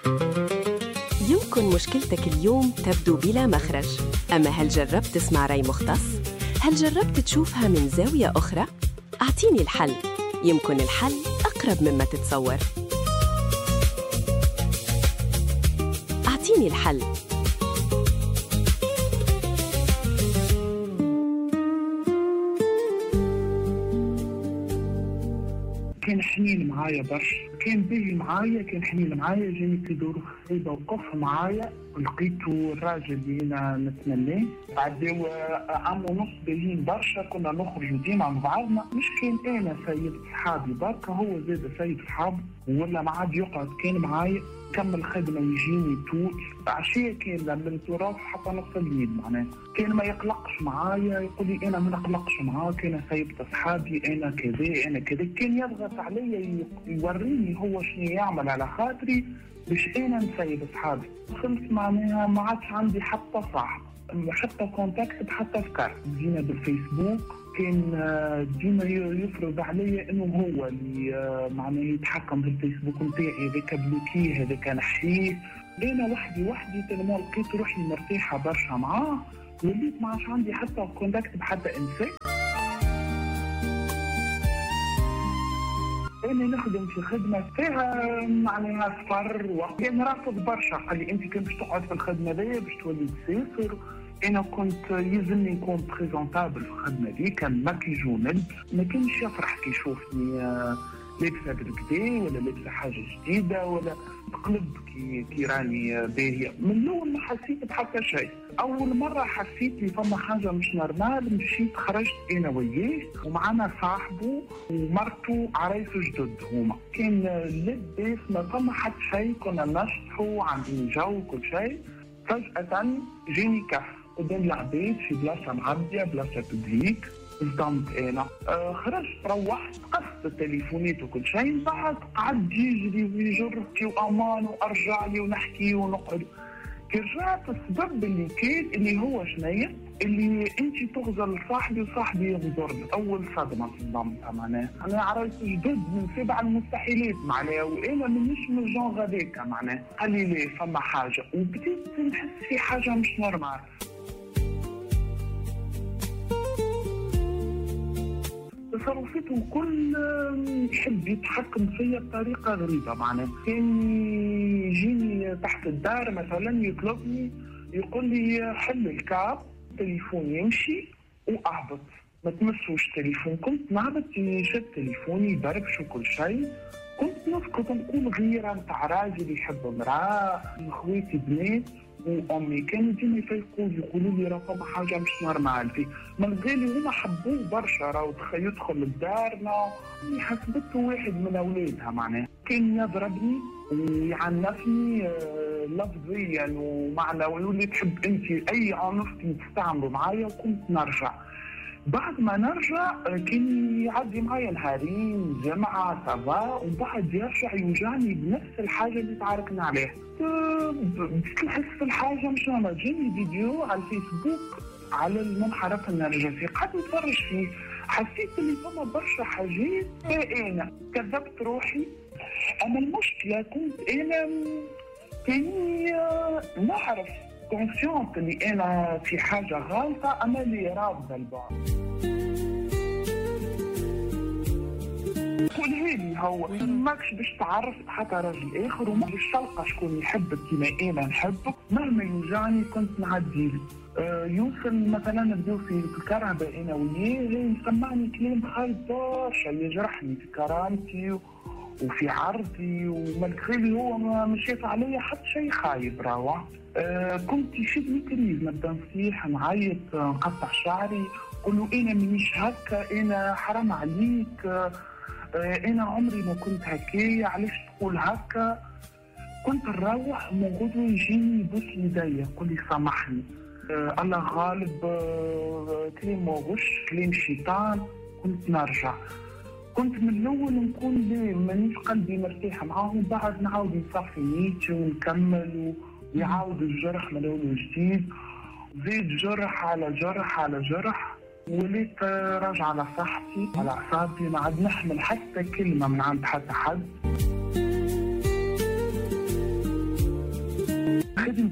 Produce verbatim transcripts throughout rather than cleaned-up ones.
يمكن مشكلتك اليوم تبدو بلا مخرج، أما هل جربت تسمع رأي مختص؟ هل جربت تشوفها من زاوية أخرى؟ أعطيني الحل، يمكن الحل أقرب مما تتصور. أعطيني الحل. كان حنين معايا برشا، كان باهي معايا، كان حنين معايا، جاني في ظروف صعيبة وقف معايا، لقيته الراجل اللي أنا نتمناه. بعدو عام ونص باهيين برشا، كنا نخرجوا ديما مع بعضنا، مش كان أنا سيد صحابي بركة، هو زاد سيد صحابي ولا ما عاد يقعد، كان معايا كمل خدمة يجيني طول عشية، كان لما تروح حتى نص الليل معناه، كان ما يقلقش معايا، يقول لي أنا ما نقلقش معاك، أنا سيبت أصحابي، أنا كذا أنا كذا، كان يضغط علي يوريني هو شنو يعمل على خاطري باش أنا نسيب أصحابي. خلص معناها ما عادش عندي حتى صاحب، حتى كونتاكت، حتى فكر جينا بالفيسبوك، كان ديما يفرض عليا انه هو اللي معناه يتحكم بالفيسبوك نتاعي، هذاك بلوكيه، هذاك نحيه. انا وحدي وحدي تلما لقيت روحي مرتاحه برشا معاه، وليت ما عادش عندي حتى كونتاكت بحتى انسان. أنا نخدم في خدمة فيها معناها سفر، وكان رافض برشا، قال لي أنت كنت تقعد في الخدمة دي باش تولي تسافر. أنا كنت يلزمني نكون بريزونتابل في الخدمة دي، كان ماكيج ونلبس، ما كانش يفرح كي يشوفني لابسة بالكدا ولا لابسة حاجة جديدة ولا تقلب كي كي راني باهية. من الأول ما حسيت بحتى شيء، أول مرة حسيت لي فما حاجة مش نورمال، مشيت خرجت أنا وياه ومعنا صاحبه ومرته عرايس جدد هما، كان لباس ما فما حتى شيء، كنا نشطحوا عاملين جو كل شيء. فجأة جاني كف قدام العباد في بلاصة معبية، بلاصة ببليك، صدمت أنا. آه خرجت روحت قصت التليفونات وكل شيء، بعد قعد يجري ويجر في وأمان وأرجع لي ونحكي ونقعد. كي رجعت السبب اللي كان اللي هو شنية اللي انت تغزل صاحبي وصاحبي يغزرني، اول صدمه صدمتها معناها انا عرايس جدد من سبع المستحيلات معناها، وانا منيش من الجون هذاك معناها. قال لي ليه فما حاجه، وبديت نحس في حاجه مش نورمال. تصرفاته كل يحب يتحكم فيا بطريقة غريبة معناه، كان يجيني تحت الدار مثلا يطلبني يقول لي حل الكاب، تليفون يمشي وأهبط ما تمسوش تليفون. كنت نهبط يشد تليفوني بربش وكل شيء، كنت نسكت نقول غيرة نتاع راجل يحب امرأة، خواتي بنات وامي كانوا ديما يفيقوا يقولوا لي راه فما حاجه مش نورمال فيه، من غير هما حبوه برشا، راهو يدخل لدارنا، حسبته واحد من اولادها معناه، كان يضربني ويعنفني لفظيا ومعنويا، واللي تحب انت اي عنف تستعملوا معايا. وكنت نرجع بعد ما نرجع كان يعدي معايا نهارين جمعة سافا، وبعد يرجع يوجعني بنفس الحاجة اللي تعاركنا عليها. بديت نحس في الحاجة مش نورمال. جاني فيديو على الفيسبوك على المنحرف النرجسي، قعدت نتفرج فيه، حسيت اللي فما برشا حاجات. أنا كذبت روحي، أما المشكلة كنت أنا كاني نعرف كونسيونت اللي أنا في حاجة غلطة، أما اللي رافضة البعض. قولها لي هو ماكش باش تعرف حتى راجل آخر، وما باش تلقى شكون يحبك كيما أنا نحبك، مهما يوجعني كنت نعديلي. أه يوصل مثلا نبداو في الكرهبة أنا وياه، يسمعني كلام خايب برشا يجرحني في كرامتي وفي عرضي، ومالغري هو ما شاف عليا حتى شيء خايب راهو. أه كنت يشدني كريز، نبدا نصيح نعيط نقطع شعري، نقول له انا مانيش هكا، انا حرام عليك، أه انا عمري ما كنت هكايا، علاش تقول هكا. كنت نروح من غدوه يجيني يبوس يديا يقول لي سامحني، أه الله غالب، أه كلام مغش كلام شيطان. كنت نرجع، كنت من الاول نكون ليه مانيش قلبي مرتاحه معاهم، بعد نعاود نصفي نيتي ونكمل ويعاود الجرح من اول وجديد، زيد جرح على جرح على جرح، وليت راجعه على صحتي على اعصابي، ما عاد نحمل حتى كلمه من عند حتى حد.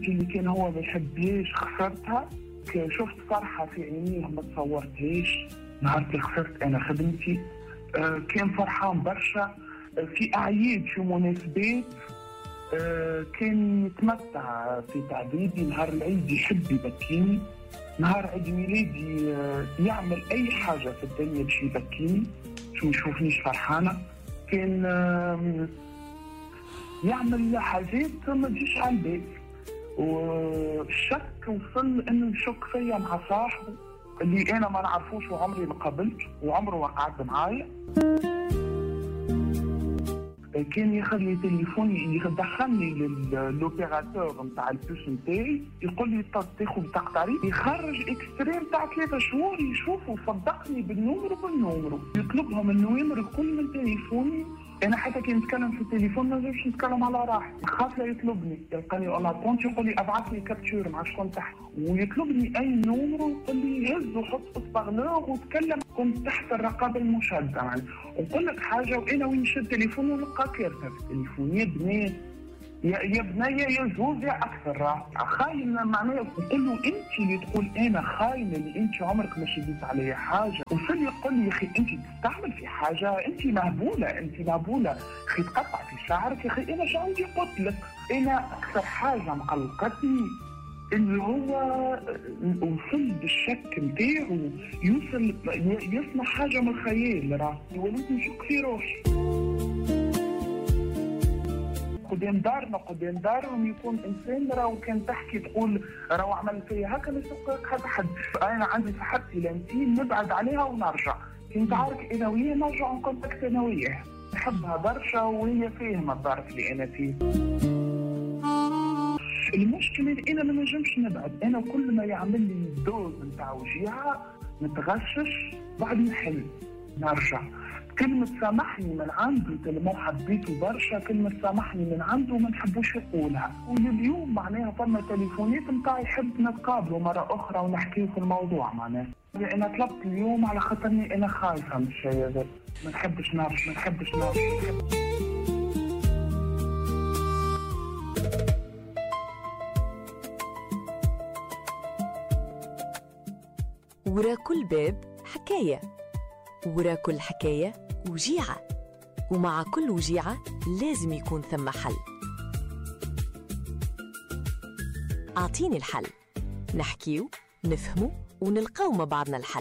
بنتي اللي كان هو ما يحبهاش خسرتها. شفت فرحة في عينيه ما تصورتهاش نهار اللي خسرت أنا خدمتي. آه كان فرحان برشا. آه في أعياد في مناسبات آه كان يتمتع في تعذيبي. نهار العيد يحب يبكيني، نهار عيد ميلادي آه يعمل أي حاجة في الدنيا باش يبكيني شو يشوفنيش فرحانة. كان آه يعمل حاجات ما تجيش على البال. والشك وصل انه يشك فيا مع صاحبه اللي انا ما نعرفوش وعمري ما قابلته وعمره ما قعد معايا. كان يخلي تليفوني يدخلني للوبيراتور نتاع البوس نتاعي يقول لي تاخذ بطاقة تعريف، يخرج اكستريم تاع ثلاثة شهور يشوفوا صدقني بالنومرو بالنومرو يطلبهم النوامر الكل من تليفوني. انا حتى كي نتكلم في التليفون ما نجمش نتكلم على راحتي، خاف لا يطلبني يلقاني اون اتونت يقول لي ابعث لي كابتشور مع شكون تحت ويطلبني اي نومرو يقول لي هز وحط اسبغلور وتكلم. كنت تحت الرقابه المشدده يعني. ونقول لك حاجه وانا وين نشد التليفون ونلقى كارثه في التليفون. يا بنات يا يا بنايا يا زوز يا اكثر راه خاين معناها. نقول له انت اللي تقول انا خاينه اللي انت عمرك ما شديت عليا حاجه. وصل يقول لي يا اخي انت تستعمل في حاجه انت مهبوله انت مهبوله اخي تقطع في شعرك يا اخي. انا شو عندي قلت لك انا اكثر حاجه مقلقتني اللي هو وصل بالشك نتاعو يوصل يصنع حاجه من الخيال راه وليت نشك في روحي. قدام دارنا قدام دارهم يكون انسان راهو كان تحكي تقول راهو عمل فيا هكا ما يسوقك حتى حد. انا عندي صاحبتي لانتين نبعد عليها ونرجع. كنت عارف انا وياه نرجع نكونتاكت انا وياه. نحبها برشا وهي فاهمه الظرف اللي انا فيه. المشكله انا ما نجمش نبعد. انا كل ما يعمل لي دوز نتاع وجيعه نتغشش بعد نحل نرجع. كلمة سامحني من عنده تلمو حبيته برشا. كلمة سامحني من عنده ما نحبوش يقولها. واليوم معناها فما تليفونات نتاع يحب نتقابلوا مرة أخرى ونحكيو في الموضوع معناها. أنا طلبت اليوم على خاطرني أنا خايفة من الشيء هذا. ما نحبش نعرف ما نحبش نعرف. ورا كل باب حكاية، ورا كل حكاية وجيعة، ومع كل وجيعة لازم يكون ثم حل. أعطيني الحل، نحكيو نفهمو ونلقاو مع بعضنا الحل.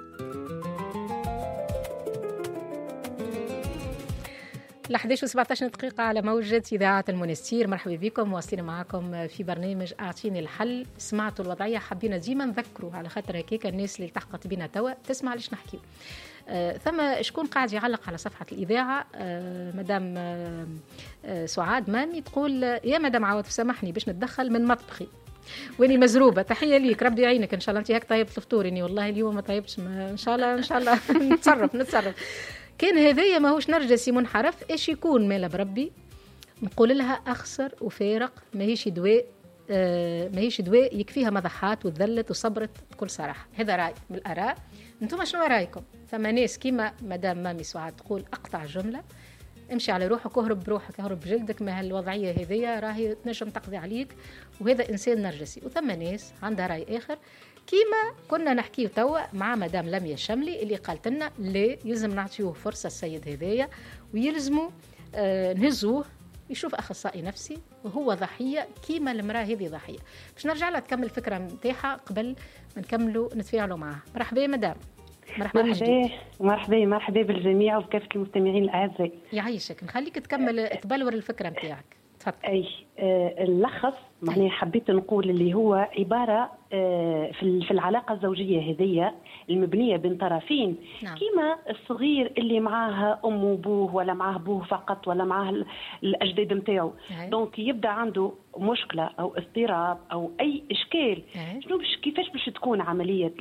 الأحداش وسبعة عشر دقيقة على موجة إذاعة المنستير. مرحبا بكم، واصلين معكم في برنامج أعطيني الحل. سمعتوا الوضعية، حبينا ديما نذكروا على خاطر هكاك الناس اللي التحقت بنا توا تسمع ليش نحكيو. آه ثم شكون قاعد يعلق على صفحة الإذاعة. آه مدام آه آه سعاد مامي تقول يا مدام عوض سامحني باش نتدخل من مطبخي واني مزروبه. تحيه ليك، ربي يعينك ان شاء الله. انت هيك طيبت الفطور، اني والله اليوم ما طيبتش. ان شاء الله ان شاء الله نتصرف نتصرف. كان هذايا ماهوش نرجسي منحرف ايش يكون مالا بربي. نقول لها اخسر وفارق، ماهيش دواء. آه ماهيش دواء يكفيها مضحات وتذلت وصبرت بكل صراحه. هذا راي من الاراء. انتم شنو رايكم؟ ثم ناس كيما مدام مامي سعاد تقول اقطع جمله، امشي على روحك، اهرب بروحك، اهرب بجلدك، ما هالوضعيه هذيا راهي تنجم تقضي عليك وهذا انسان نرجسي. وثم ناس عندها راي اخر كيما كنا نحكيه توا مع مدام لميا الشملي اللي قالت لنا لا يلزم نعطيوه فرصه السيد هذايا ويلزموا آه نهزوه يشوف اخصائي نفسي وهو ضحيه كيما المراه هذه ضحيه. باش نرجع لها تكمل الفكره نتاعها قبل ما نكملوا نتفاعلوا معها. مرحبا مدام. مرحبا مرحبا مرحبا مرحبا بالجميع وبكافه المستمعين الاعزاء. يعيشك، نخليك تكمل تبلور الفكره نتاعك. تفضل. اي آه اللخص معناها حبيت نقول اللي هو عباره آه في في العلاقه الزوجيه هذيا المبنيه بين طرفين. نعم. كيما الصغير اللي معاه امه وابوه ولا معاه ابوه فقط ولا معاه الاجداد نتاعو، دونك يبدا عنده مشكله او اضطراب او اي اشكال. شنو باش كيفاش باش تكون عمليه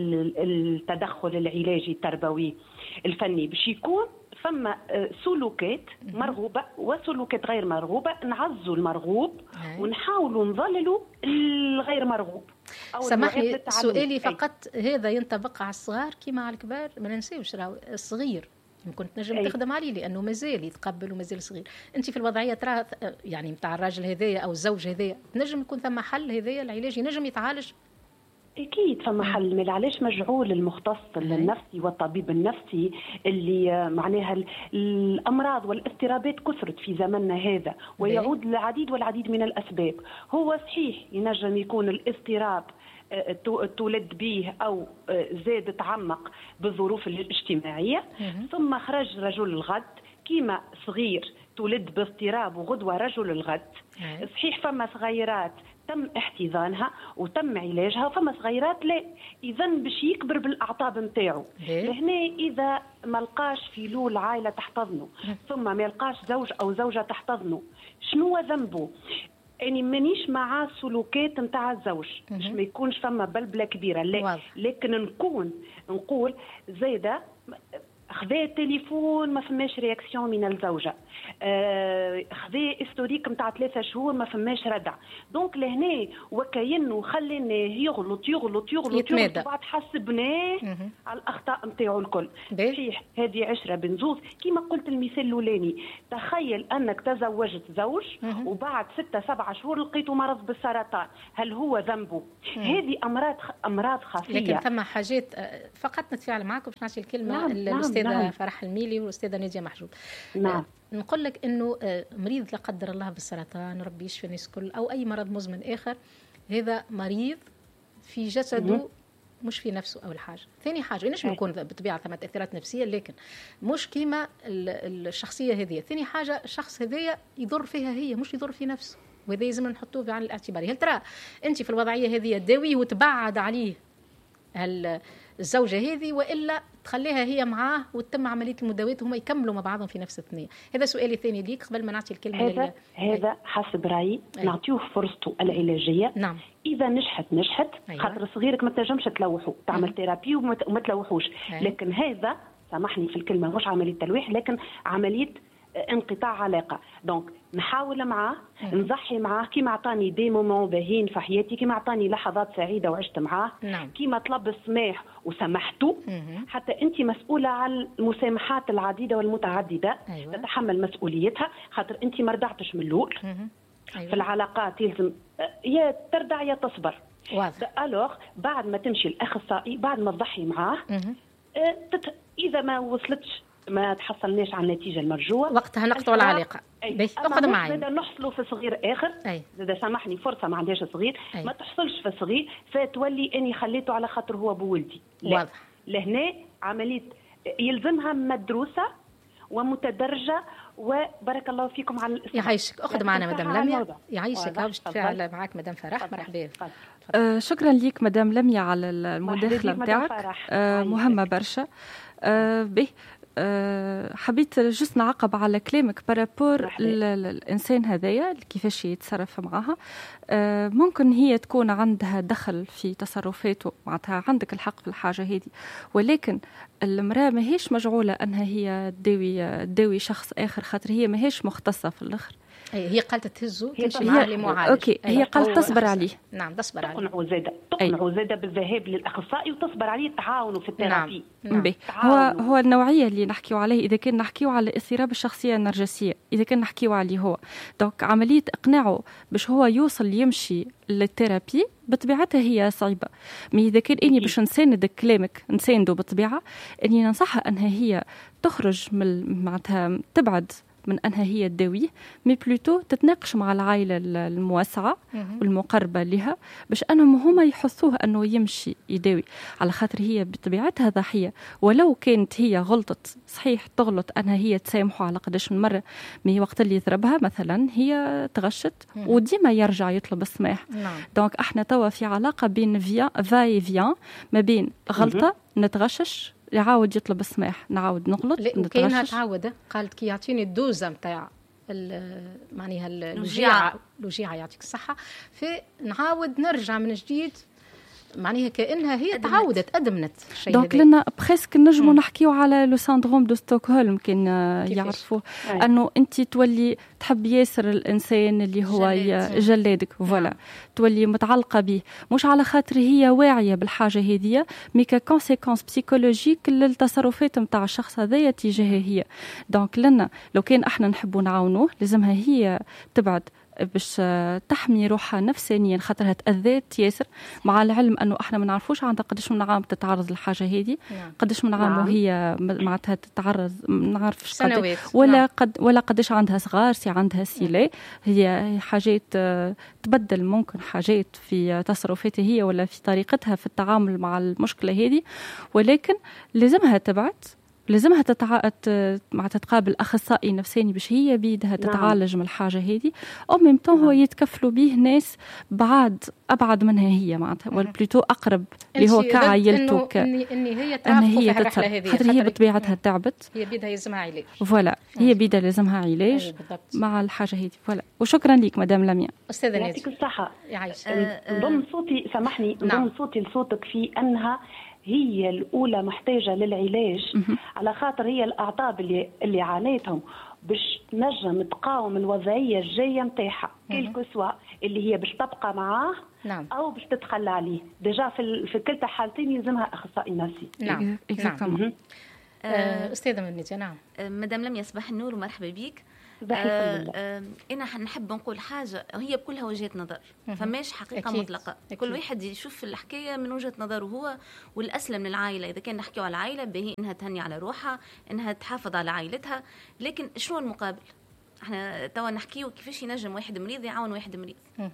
التدخل العلاجي التربوي الفني؟ باش يكون ثم سلوكات مرغوبة وسلوكات غير مرغوبة، نعزوا المرغوب ونحاولوا نظللوا الغير مرغوب. سامحني سؤالي فقط هذا ينطبق على الصغار كما على الكبار؟ ما ننساوش راهو الصغير يمكن تنجم تخدم عليه لانه مازال يتقبل ومازال صغير. انت في الوضعيه ترى يعني نتاع الراجل هذايا او الزوج هذايا تنجم يكون ثم حل هذايا العلاج ينجم يتعالج؟ اكيد فما حل. من علاش مجعول المختص النفسي والطبيب النفسي اللي معناها الامراض والاضطرابات كثرت في زمننا هذا ويعود للعديد والعديد من الاسباب. هو صحيح ينجم يكون الاضطراب تولد به أو زاد تعمق بالظروف الاجتماعية، ثم خرج رجل الغد كيما صغير تولد باضطراب وغدوة رجل الغد. صحيح فما صغيرات تم احتضانها وتم علاجها وفما صغيرات لا، إذا باش يكبر بالأعطاب نتاعو. لهنا إذا ما لقاش في لول عائلة تحتضنه ثم ما لقاش زوج أو زوجة تحتضنه، شنو ذنبه؟ يعني مانيش مع سلوكات نتاع الزوج باش ما يكونش فما بلبله كبيره، لا، لكن نكون نقول زاده خذا التليفون ما فماش رياكسيون من الزوجه، آه خذا هيستوريك نتاع ثلاثة شهور ما فماش ردع، دونك لهنا وكأنه خليناه يغلط يغلط يغلط يغلط وبعد حسبناه على الاخطاء نتاعو الكل. صحيح هذه عشره بنزوز كيما قلت المثال الاولاني. تخيل انك تزوجت زوج وبعد ستة سبعة شهور لقيته مرض بالسرطان، هل هو ذنبه؟ هذه امراض امراض خفيه. لكن ثم حاجات فقط نتفاعل معكم باش نعطي الكلمه نعم الاستاذه نعم. فرح الميلي والاستاذه ناديه محجوب. نعم. نقول لك انه مريض لا قدر الله بالسرطان، ربي يشفي الناس الكل، او اي مرض مزمن اخر، هذا مريض في جسده مش في نفسه. اول حاجه. ثاني حاجه ينجم يكون بطبيعه ثم تاثيرات نفسيه لكن مش كيما الشخصيه هذه. ثاني حاجه الشخص هذايا يضر فيها هي مش يضر في نفسه، وهذا لازم نحطوه بعين الاعتبار. هل ترى انت في الوضعيه هذه تداويه وتبعد عليه هل الزوجة هذه وإلا تخليها هي معاه وتتم عملية المداواة وهم يكملوا مع بعضهم في نفس الثنية؟ هذا سؤالي الثاني ليك قبل ما نعطي الكلمة. هذا لل... هذا حسب رأيي نعطيه فرصته العلاجية. نعم. إذا نجحت نجحت. أيوة. خاطر صغيرك ما تنجمش تلوحه، تعمل ثيرابي وما وما تلوحوش. أيوة. لكن هذا سامحني في الكلمة مش عملية تلويح لكن عملية انقطاع علاقه. دونك نحاول معاه نضحي معاه كيما عطاني دي مومون باهين في حياتي، كيما عطاني لحظات سعيده وعشت معاه. نعم. كيما طلب السماح وسمحته. مم. حتى انت مسؤوله على المسامحات العديده والمتعدده. أيوة. تتحمل مسؤوليتها خاطر انت ما رضعتش من الاول. أيوة. في العلاقات يلزم يا ترضع يا تصبر. واضح. الوغ بعد ما تمشي الاخصائي بعد ما تضحي معاه اه تت... اذا ما وصلتش ما تحصلناش على النتيجه المرجوه وقتها نقطعوا العلاقه. بس اخذ معي زاد نحصلوا في صغير اخر. زاد سامحني فرصه ما عندهاش صغير. أي. ما تحصلش في صغير فتولي اني خليته على خاطر هو بولدي. واضح. لهنا عمليه يلزمها مدروسه ومتدرجه. وبارك الله فيكم على الاستماع. يعيشك. اخذ معنا مدام لميا. يعيشك. باش تفاعل معك مدام فرح. مرحبا. آه شكرا ليك مدام لميا على المداخله نتاعك. آه مهمه برشا. آه به أه حبيت جست نعقب على كلامك بارابور الإنسان هذايا كيفاش يتصرف معها. أه ممكن هي تكون عندها دخل في تصرفاته، معناتها عندك الحق في الحاجة هذه، ولكن المرأة ما هيش مجعولة أنها هي تداوي تداوي شخص آخر خاطر هي ما هيش مختصة في الآخر. هي قالت تهزه تمشي معاه لمعالج. اوكي هي قالت تصبر عليه. نعم تصبر عليه. تقنعوا زاده تقنعوا زاده بالذهاب للاخصائي وتصبر عليه تعاونوا في الثيرابي. نعم. نعم. هو هو النوعيه اللي نحكيو عليه اذا كان نحكيو على اضطراب الشخصيه النرجسيه، اذا كان نحكيو عليه هو دونك عمليه اقناعه باش هو يوصل يمشي للثيرابي بطبيعتها هي صعيبه. مي اذا كان اني باش نساند كلامك نسانده بالطبيعه اني ننصحها انها هي تخرج من معناتها تبعد من أنها هي تداويه، مي بلوتو تتناقش مع العائلة الموسعة والمقربة لها باش أنهم هما يحثوه أنه يمشي يداوي، على خاطر هي بطبيعتها ضحية. ولو كانت هي غلطت صحيح تغلط أنها هي تسامحه على قداش من مرة، مي وقت اللي يضربها مثلا هي تغشت وديما يرجع يطلب السماح. دونك احنا توا في علاقة بين فيا فاي فيان ما بين غلطة نتغشش يعاود يطلب السماح نعاود نغلط نتغشش. كاينها تعاودة قالت كي يعطيني الدوزة متاع معناها الوجيعة الوجيعة يعطيك الصحة فنعاود نرجع من جديد معناها كأنها هي تعودت أدمنت الشيء هذا. دونك لنا بريسك نجموا نحكيو على لو سيندروم دو ستوكهولم كان يعرفوه، أنه أنت تولي تحب ياسر الإنسان اللي هو جلادك فوالا، تولي متعلقة به مش على خاطر هي واعية بالحاجة هذه، مي كونسيكونس بسيكولوجيك للتصرفات متاع الشخص هذايا تجاهها هي. دونك لنا لو كان احنا نحبوا نعاونوه لازمها هي تبعد باش تحمي روحها نفسانيا خاطرها تأذات ياسر، مع العلم انه احنا ما نعرفوش عندها قداش من عام تتعرض للحاجه هذه، قداش من عام وهي معناتها تتعرض ما نعرفش سنوات ولا نعم. قد ولا قداش عندها صغار سي عندها سيلة، هي حاجات تبدل، ممكن حاجات في تصرفاتها هي ولا في طريقتها في التعامل مع المشكله هذه، ولكن لازمها تبعد، لازمها تتع... مع تتقابل اخصائي نفساني باش هي بيدها تتعالج من الحاجه هذه، او ميم طون هو يتكفلوا به ناس بعد ابعد منها هي معناتها، ولا بلوتو اقرب اللي هو كعائلته ك ان هي تعرف في الرحله هذه، خاطر هي بطبيعتها تعبت، هي بيدها يلزمها علاج فوالا، هي بيدها لازمها علاج مع الحاجه هذه فوالا. وشكرا لك مدام لميا. استاذه ناديه يعطيك الصحه. يعيش نضم صوتي سامحني نضم صوتي لصوتك في انها هي الأولى محتاجة للعلاج على خاطر هي الأعصاب اللي اللي عانيتهم باش تنجم تقاوم الوضعية الجاية متاعها كيلكو سوا اللي هي باش تبقى معاه نعم. أو باش تتخلى عليه. ديجا في في كلتا حالتين يلزمها أخصائي نفسي. نعم نعم. آه أستاذة منيتي. نعم مدام لميا صباح النور ومرحبا بيك. آه آه أنا نحب نقول حاجة هي بكلها وجهة نظر، فماش حقيقة أكيد. مطلقة أكيد. كل واحد يشوف الحكاية من وجهة نظره هو، والأسلم للعائلة إذا كان نحكيو على العائلة به إنها تهني على روحها، إنها تحافظ على عائلتها، لكن شنو المقابل؟ احنا توا نحكيو كيفاش ينجم واحد مريض يعاون واحد مريض.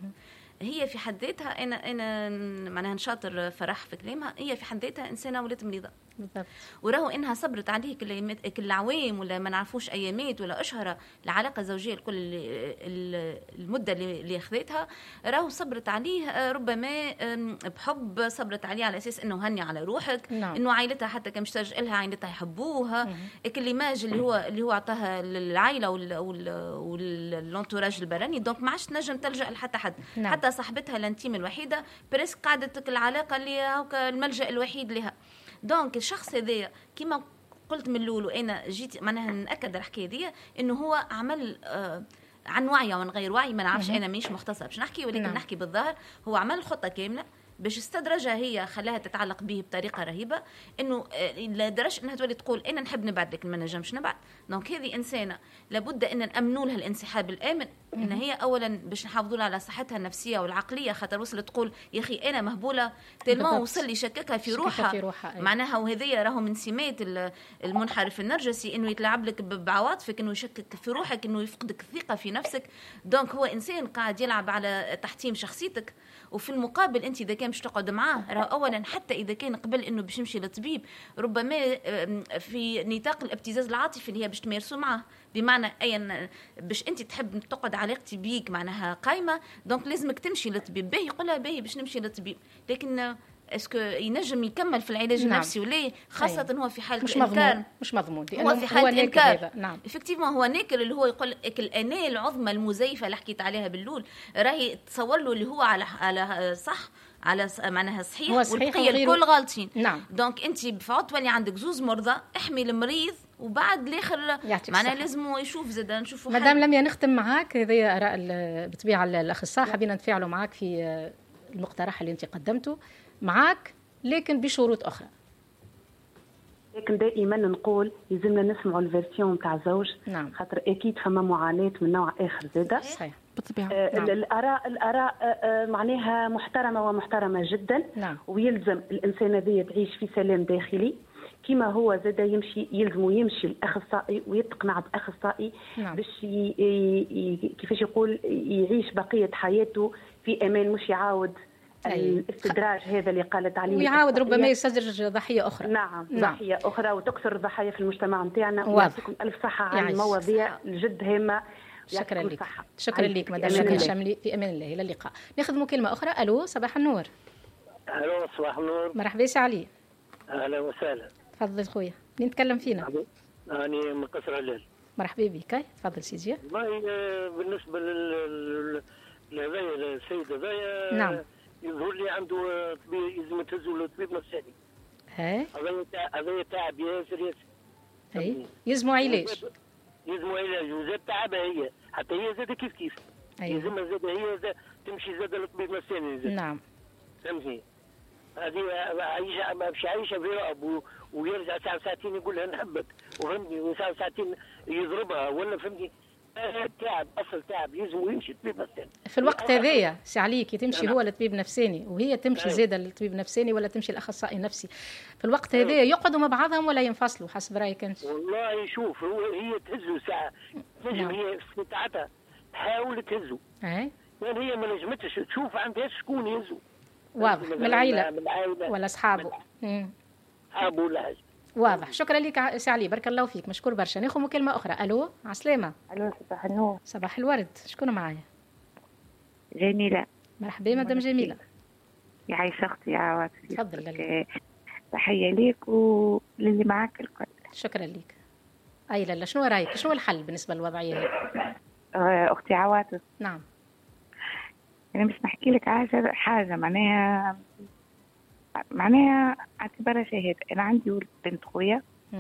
هي في حد ذاتها انا انا معناها نشاطر فرح في كلامها، هي في حد ذاتها انسانه ولات مريضه بالضبط، وراهو انها صبرت عليه كل كل عوام ولا ما نعرفوش ايامات ولا اشهر العلاقه الزوجيه الكل المده اللي اخذتها، راهو صبرت عليه ربما بحب، صبرت عليه على اساس انه هني على روحك نعم. انه عائلتها حتى كان مشتاج لها عائلتها يحبوها، الايماج اللي هو اللي هو عطاها للعائله والانتوراج البراني، دونك ما عادش تنجم تلجا لحتى حد نعم. حتى صاحبتها الانتيم الوحيده بريسك قعدت العلاقه اللي هكا الملجا الوحيد لها. دونك الشخص هذايا كما قلت من الاول وانا جيت معناها ناكد الحكايه دي انه هو عمل آه عن وعي ومن غير وعي، ما نعرفش انا مانيش مختصه باش نحكي، ولكن نعم. نحكي بالظاهر هو عمل خطه كامله باش استدرجها هي، خلاها تتعلق به بطريقه رهيبه، انه لا درجه انها تولي تقول انا نحب نبعد لكن ما نجمش نبعد. دونك هذه انسانه لابد ان نامنوا لها الانسحاب الامن، ان هي اولا باش نحافظوا لها على صحتها النفسيه والعقليه، خاطر وصلت تقول يا اخي انا مهبوله تلمون وصل لي شككها في روحها, في روحها معناها، وهذيا راهو من سمات المنحرف النرجسي انه يتلاعب لك بعواطفك، انه يشكك في روحك، انه يفقدك الثقه في نفسك. دونك هو انسان قاعد يلعب على تحطيم شخصيتك، وفي المقابل انت اذا كان باش تقعد معاه راه اولا حتى اذا كان قبل انه باش يمشي للطبيب ربما في نطاق الابتزاز العاطفي اللي هي باش تمارسوا معاه، بمعنى اي باش انت تحب تقعد علاقتي بيك معناها قايمه، دونك لازمك تمشي للطبيب. باهي يقولها باهي باش نمشي للطبيب، لكن اسكو ينجم يكمل في العلاج نعم. النفسي ولا خاصه أيه. هو في حاله مش الانكار مضمون. مش مضمون هو في حاله الانكار نعم. افكتيفمون هو ناكل اللي هو يقول لك الاناه العظمى المزيفه اللي حكيت عليها باللول، راهي تصور له اللي هو على على صح على معناها صحيح, والبقيه الكل غالطين نعم. دونك انت بفعط تولي عندك زوز مرضى، احمي المريض وبعد الاخر معناها لازم يشوف زاد نشوفوا. مدام لميا نختم معاك، هذه اراء بطبيعه الاخصائي، حبينا نتفاعلوا معاك في المقترح اللي انت قدمته معاك، لكن بشروط اخرى. لكن دائما نقول يلزمنا نسمعوا الفيرسيون تاع الزوج نعم. خاطر اكيد فما معاناه من نوع اخر زاده صحيح بالطبيعه. آه نعم. الاراء الاراء آه معناها محترمه ومحترمه جدا نعم. ويلزم الانسان هذا تعيش في سلام داخلي، كما هو زاد يمشي يلزم يمشي الاخصائي ويتقنع باخصائي نعم. باش ي... ي... كيفاش يقول يعيش بقيه حياته في امان، مش يعاود الاستدراج هذا اللي قالت عليه، ويعاود ربما يستدرج ضحيه اخرى. نعم, نعم. ضحيه اخرى وتكسر الضحايا في المجتمع نتاعنا. ويعطيكم الف صحه على المواضيع الجد هامه. شكرا لك شكرا لك مدام شكرا شاملي، في امان الله. الى اللقاء. ناخذ مكالمه اخرى. الو صباح النور. الو صباح النور. مرحبا سي علي. اهلا وسهلا. تفضل خويا. مين نتكلم فينا؟ اني من قصر علال. مرحبا بك. تفضل سيدي. والله بالنسبه لل لهذايا السيده هذايا نعم يظهر لي عنده طبيب لازم تهزوا له طبيب نفساني. هاي هذا تعب ياسر ياسر. اي يلزموا علاج. يلزموا علاج وزاد تعبها هي حتى هي زاد كيف كيف. يلزمها زاد هي زاد تمشي زاد للطبيب نفساني زاد. نعم. فهمتني؟ هذه عايشه مش عايشه في رعب ويرجع ساعه ساعتين يقول لها نحبك وفهمتني وساعه ساعتين يضربها ولا فهمتني تعب اصل تعب يلزم يمشي طبيب نفساني في الوقت هذايا سي عليك تمشي هو للطبيب نفساني وهي تمشي زاده للطبيب نفساني ولا تمشي لاخصائي نفسي في الوقت هذايا يقعدوا مع بعضهم ولا ينفصلوا حسب رايك انت؟ والله شوف هو هي تهزه ساعه تنجم هي في ساعتها تحاول تهزه اي يعني هي ما نجمتش تشوف عندها شكون يهزه واضح من العائله ولا اصحابه اصحابه ولا حاجه واضح. شكرا لك سي علي بارك الله فيك مشكور برشا. ناخذ مكالمه اخرى. الو عسلامه. الو صباح النور. صباح الورد. شكون معايا؟ جميله. مرحبا مدام جميله. يعيش اختي يا عواطف. تفضل. تحيه ليك وللي معك الكل. شكرا لك. اي لا شنو رايك شنو الحل بالنسبه للوضعيه هذه؟ اختي عواطف. نعم. انا مش نحكي لك حاجه حاجه معناها معناها اعتبرها شهاده. انا عندي ولد بنت خويا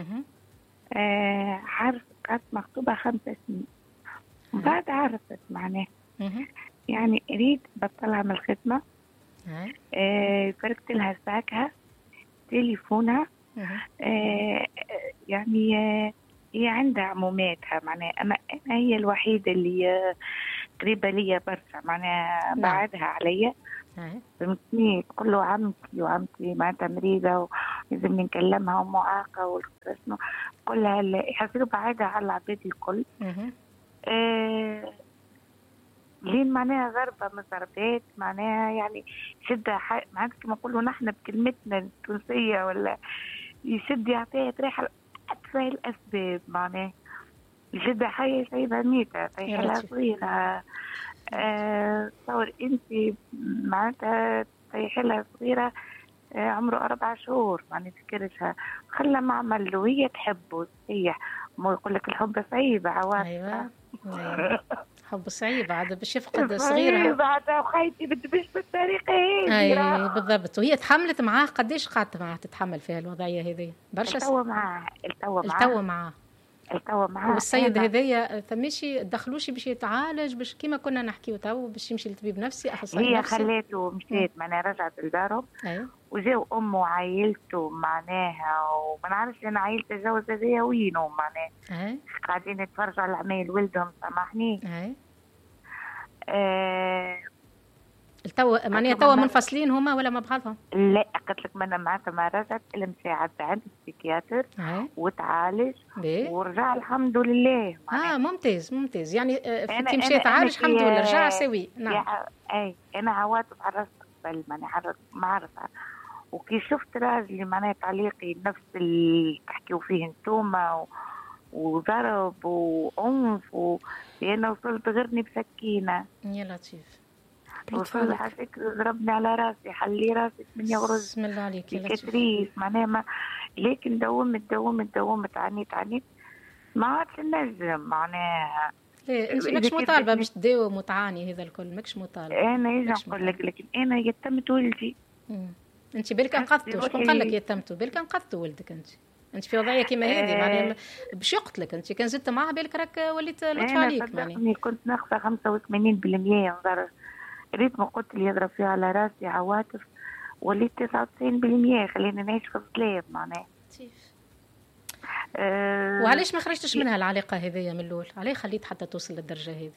آه عارف كانت مخطوبه خمسة سنين بعد عرفت معناها يعني اريد بطلها من الخدمه آه فرقت لها ساكها تليفونها آه يعني آه هي عندها عموماتها معناها انا انا هي الوحيده اللي آه قريبه ليا برشا معناها بعدها عليا فهمتني. تقول له عمتي وعمتي معناتها مريضه ولازم نكلمها ومعاقه وشنو كلها يحسوا بعدها على العباد الكل. آه لين معناها ضربه من ضربات معناها يعني شدها معناتها كما نقولوا نحن بكلمتنا التونسيه ولا يشد يعطيها تريحه اتفه الاسباب معناها يشدها حيه سيبها ميته طيحلها صغيره آه تصور انت معناتها طيحلها صغيره آه عمره اربع شهور معناتها تكرشها خلى معمل وهي تحبه صحيح مو يقول لك الحب صعيب عواطف. ايوه حب صعيب عاد باش يفقد صغيرها بعد وخيتي باش بالطريقه هذه. اي بالضبط. وهي تحملت معاه قديش قعدت معاه تتحمل فيها الوضعيه هذه؟ برشا التوا معاه التوا معاه التوا معاه التوا معاه والسيد هذايا ثماشي دخلوشي باش يتعالج باش كيما كنا نحكيو تو باش يمشي لطبيب نفسي اخصائي هي نفسي. خليته مشيت معناها رجعت لدارهم ايوه وجاو امه وعائلته معناها وما نعرفش انا عائلته الجوز هذايا وينو معناها اي قاعدين يتفرجوا على عمايل ولدهم سامحني. اي آه التوا معناها توا منفصلين هما ولا مع بعضهم؟ لا قلت لك ما معناتها ما رجعت الا مساعد عند السيكياتر وتعالج ورجع الحمد لله. اه ممتاز ممتاز يعني كي مشى تعالج الحمد لله رجع سوي. نعم اي انا عواطف عرفت قبل ماني عرفت معرفه وكي شفت راجلي معناها تعليقي نفس اللي تحكيوا فيه انتوما وضرب وعنف وانا وصلت غيرني بسكينه. يا لطيف. وصل على فكرة ضربني على راسي حلي راسي من يغرز. بسم الله عليك يا لطيف. معناها ما لكن دومت دومت دومت عنيت عنيت ما عادش نجم معناها. ليه انت ماكش مطالبه باش تداوم وتعاني هذا الكل ماكش مطالبه. انا يجي نقول لك لكن انا يتمت ولدي. امم انت بالك انقذتوا شكون قال لك يتمتوا بالك انقذتوا ولدك انت انت في وضعيه كيما هذه معناها باش يقتلك انت كان زدت معاه بالك راك وليت لطف عليك معناها. كنت ناخذه خمسة وثمانين بالمية نظر ريت ما قلت لي يضرب فيها على راسي عواطف وليت تسعة وتسعين بالمية خلينا نعيش في الظلام معناها. أه وعلاش ما خرجتش منها العلاقه هذه من الاول؟ علاه خليت حتى توصل للدرجه هذه؟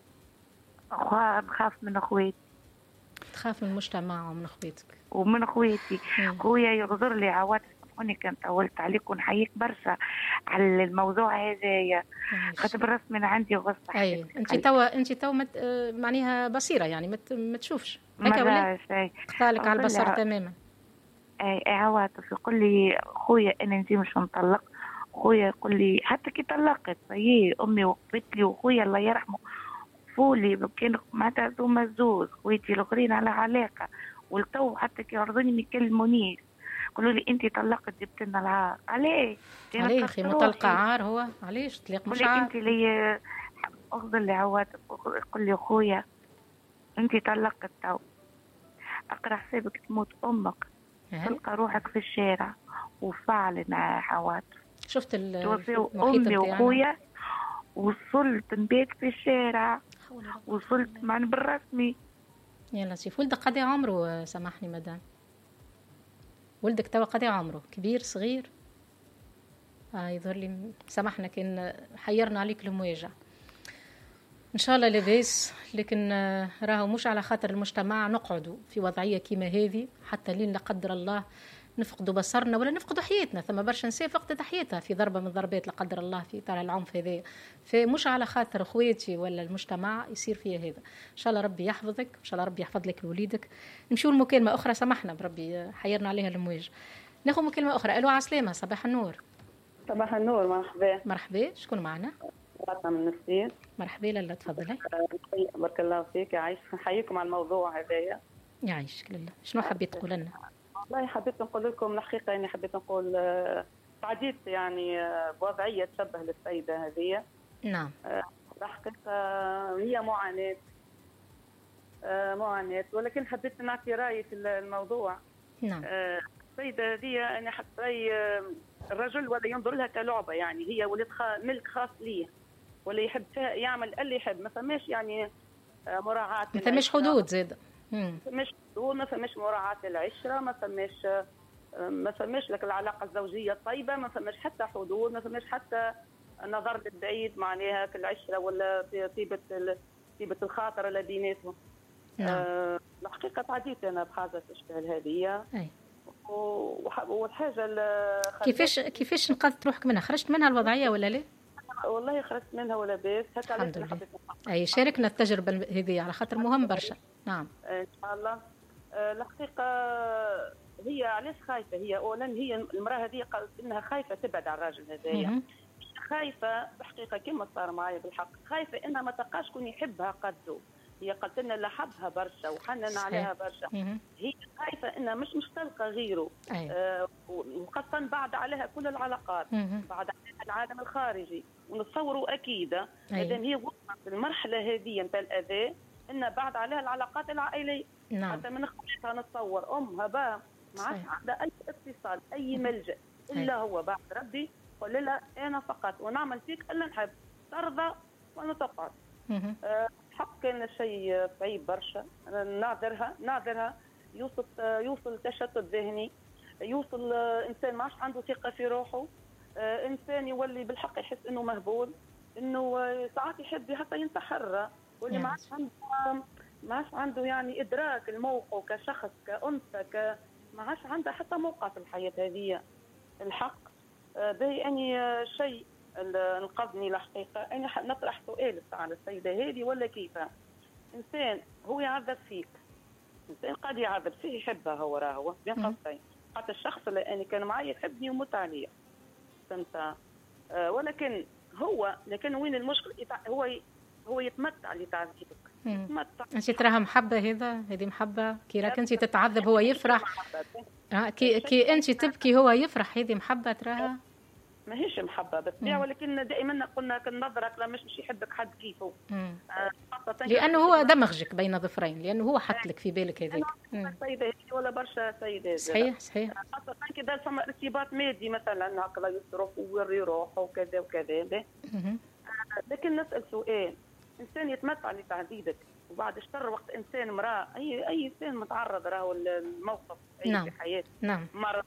نخاف من اخواتي. تخاف من المجتمع ومن اخواتك ومن اخواتي. خويا يغدر لي عواطف هوني كان طولت عليك ونحييك برشا على الموضوع هذايا خاطر رسمي عندي غصه. اي انت توا انت توا مت... معناها بصيره يعني ما تشوفش هكا ولا قالك على البصر تماما. اي عواطف يقول لي خويا انا نجي مش نطلق خويا يقول لي حتى كي طلقت هي امي وقفت لي وخويا الله يرحمه فولي كانوا معناتها هما زوز خويتي الاخرين على علاقه والتو حتى كي يعرضوني ما يكلمونيش قولوا لي انت طلقت جبت لنا العار. عليه عليه اخي مطلقه عار هو علاش طليق مش عار؟ انت اللي اخذ لي عواطف يقول لي خويا انت طلقت تو اقرا حسابك تموت امك تلقى روحك في الشارع وفعلا عواطف. شفت المحيط امي وخويا وصلت نبات في الشارع وصلت معنا بالرسمي. يا لطيف. ولدك قد عمره سامحني مدام؟ ولدك توا قد عمره؟ كبير صغير؟ آه يظهر لي سامحنا كان حيرنا عليك المواجع. ان شاء الله لاباس، لكن راهو مش على خاطر المجتمع نقعدوا في وضعيه كيما هذه حتى لين لا قدر الله نفقدوا بصرنا ولا نفقدوا حياتنا. ثم برشا نساء فقدت حياتها في ضربه من ضربات لا قدر الله في اطار العنف هذا. فمش على خاطر اخواتي ولا المجتمع يصير فيها هذا. ان شاء الله ربي يحفظك، ان شاء الله ربي يحفظ لك وليدك. نمشيو لمكالمه اخرى، سامحنا بربي حيرنا عليها المواجع. ناخذ مكالمه اخرى. الو عسلامه، صباح النور. صباح النور، مرحبا. مرحبا، شكون معنا؟ فاطمه من نسيم. مرحبا لاله، تفضلي. بارك الله فيك، يعيش. نحييكم على الموضوع هذايا. يعيشك لله. شنو حبيت تقول لنا؟ والله حبيت نقول لكم الحقيقه، يعني حبيت نقول تعديت يعني بوضعيه تشبه للسيده هذه. نعم. الحقيقه هي معاناه معاناه ولكن حبيت نعطي رايي في الموضوع. نعم. السيده هذه انا حتى الرجل ولا ينظر لها كلعبه، يعني هي ولد ملك خاص ليه ولا يحب فيها يعمل اللي يحب، ما فماش يعني مراعاه، ما فماش حدود زاد، ما فماش حدود، ما فماش مراعاه العشره، ما فماش ما فماش لك العلاقه الزوجيه الطيبه، ما فماش حتى حدود، ما فماش حتى نظر للبعيد معناها في العشره ولا في طيبه طيبه الخاطر اللي بيناتهم. نعم. أه الحقيقه تعديت انا بحاجه تشبه هذه. اي. والحاجه كيفاش كيفاش نقذت روحك منها؟ خرجت منها الوضعيه ولا لا؟ والله خرجت منها ولا باس. الحمد لله. اي شاركنا التجربه هذه على خاطر مهم برشا. نعم ان شاء الله. الحقيقه هي علاش خايفه؟ هي اولا هي المراه هذه قالت انها خايفه تبعد على الراجل هذايا، خايفه الحقيقه كما صار معايا بالحق، خايفه انها ما تلقاش كون يحبها قدو. هي قالت لنا لحبها برشا وحنن عليها برشا. هي خايفه انها مش مش تلقى غيره. آه وخاصه بعد عليها كل العلاقات، بعد عليها العالم الخارجي، ونتصوروا اكيد مادام هي وصلت للمرحله هذه نتاع الاذى ان بعد عليها العلاقات العائليه. نعم. حتى من خواتها نتصور امها با ما عادش عندها اي اتصال اي ملجا الا هو بعد ربي قول لها انا فقط ونعمل فيك الا نحب ترضى وانا تقعد. أه حق كان شيء صعيب برشا. نعذرها نعذرها يوصل يوصل تشتت ذهني، يوصل انسان ما عادش عنده ثقه في روحه، أه انسان يولي بالحق يحس انه مهبول، انه ساعات يحب حتى ينتحر، واللي ما عادش عنده ما عادش عنده يعني ادراك الموقع كشخص كانثى ك ما عادش عنده حتى موقع في الحياه هذه. الحق أه باهي اني شيء انقذني الحقيقه. انا نطرح سؤال على السيده هذه ولا كيف؟ انسان هو يعذب فيك، انسان قد يعذب فيه يحبها هو راهو بين قوسين، حتى الشخص اللي انا كان معي يحبني ومت عليا فهمت. آه ولكن هو لكن وين المشكل؟ هو هو يتمتع لتعذيبك. يتمتع. انت تراها محبه؟ هذا هذه محبه كي راك انت تتعذب هو يفرح. آه كي كي انت تبكي هو يفرح، هذه محبه تراها؟ ماهيش محبه بالطبيعه، ولكن دائما قلنا كنظرك لا مش مش يحبك حد كيفه. آه لانه هو دمغك بين ظفرين، لانه هو حط لك في بالك هذيك. سيده هذه ولا برشا سيدات. صحيح صحيح. خاصه كي دار فما ارتباط مادي مثلا هكذا يصرف ويوري روحه وكذا وكذا. آه لكن نسال سؤال، انسان يتمتع لتعذيبك وبعد الشر وقت انسان امراه، اي اي انسان متعرض راهو الموقف نعم. في حياته. نعم. مرض،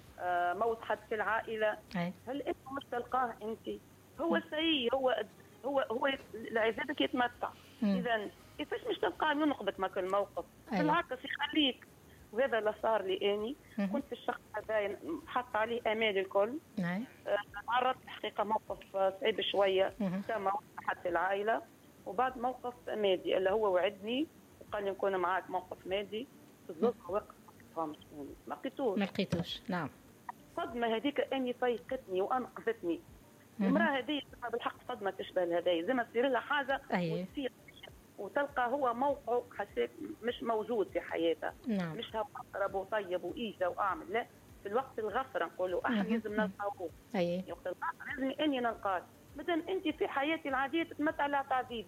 آه موت حد في العائله. أي. هل انت مش تلقاه انت؟ هو سيء، هو هو هو لعذابك يتمتع. اذا كيفاش مش تلقاه ينقذك ما كل موقف؟ بالعكس يخليك. وهذا اللي صار لي اني كنت الشخص هذا حط عليه امالي الكل. نعم. آه تعرضت الحقيقه موقف صعيب شويه كما حد في العائله، وبعد موقف مادي اللي هو وعدني وقال لي نكون معاك موقف مادي في الظروف وقت ما لقيتوش ما لقيتوش. نعم. الصدمه هذيك اني فيقتني وانقذتني. المراه هذه بالحق صدمه تشبه لهذه، زي ما تصير لها حاجه وتصير وتلقى هو موقعه حسيت مش موجود في حياتها. نعم. مش هو قرب وطيب وايجا واعمل، لا في الوقت الغفره نقولوا احنا لازم نلقاوه. اي وقت الغفره لازم اني نلقاه. مادام انت في حياتي العاديه تتمتع على تعذيبي،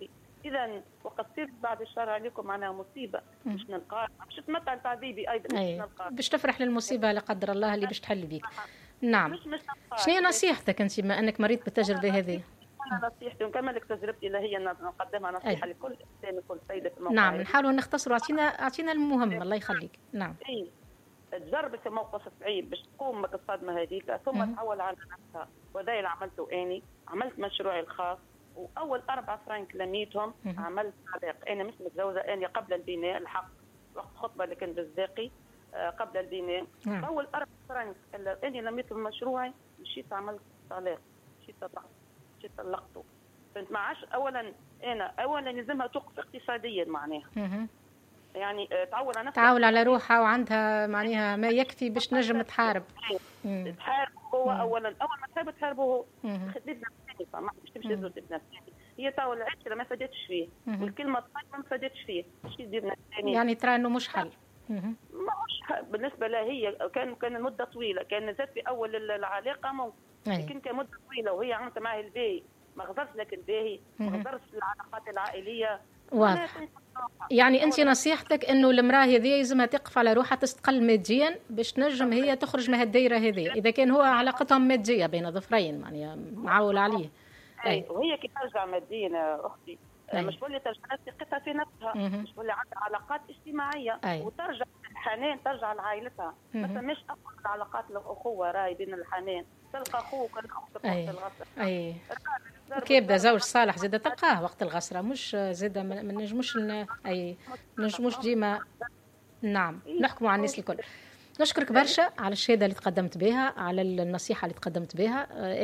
اذا وقد تصير بعد الشر عليكم معناها مصيبه باش نلقاها باش تمتع تعذيبي ايضا باش نلقاها باش تفرح للمصيبه لا قدر الله اللي باش تحل بيك. نعم. شنو هي نصيحتك انت ما انك مريت بالتجربه هذه؟ انا نصيحتي ونكمل لك تجربتي اللي هي نقدمها نصيحه لكل انسان وكل سيده في الموقع. نعم نحاولوا نختصروا. اعطينا اعطينا المهم الله يخليك. نعم. اي تجربت في موقف صعيب باش تقوم من الصدمه هذيك ثم تحول على نفسها، وهذا اللي عملته اني. عملت مشروعي الخاص واول اربع فرنك لميتهم عملت طلاق. انا مش متزوجه، انا قبل البناء الحق وقت خطبه اللي كان بالزاقي قبل البناء. اول اربع فرنك اللي لميتهم مشروعي مشيت عملت طلاق، مشيت طلقت مشيت طلقته. فهمت معاش اولا انا اولا لازمها توقف اقتصاديا معناها. يعني تعول على نفسها، تعول على روحها وعندها معناها ما يكفي باش نجم تحارب. تحارب هو اولا اول ما تحب تحارب هو خديت نفسي ما مش تمشي تزور نفسي. هي تعول العشره ما فادتش فيه والكلمه الطيبه ما فادتش فيه. باش يدير نفسي يعني ترى انه مش حل. مش بالنسبه لها هي كان كان المده طويله، كان زاد في اول العلاقه ممكن لكن كان مده طويله وهي عملت معاه الباهي ما غدرش لك الباهي ما غدرش العلاقات العائليه. واضح. يعني انت نصيحتك انه المراه هذه يلزمها تقف على روحها تستقل ماديا باش تنجم هي تخرج من هالدائره هذه اذا كان هو علاقتهم ماديه بين ظفرين يعني معول عليه. اي وهي كي ترجع ماديا اختي مش تولي ترجع ثقتها في نفسها، مش تولي عندها علاقات اجتماعيه أي. وترجع الحنان ترجع لعائلتها. مثلا مش اقوى العلاقات الاخوه راي بين الحنان تلقى اخوك ولا اختك وقت الغسره. اي كي يبدا زوج صالح زاده تلقاه وقت الغسره مش زاده ما نجموش اي نجموش ديما. نعم نحكموا على الناس الكل. نشكرك برشا على الشهاده اللي تقدمت بها، على النصيحه اللي تقدمت بها.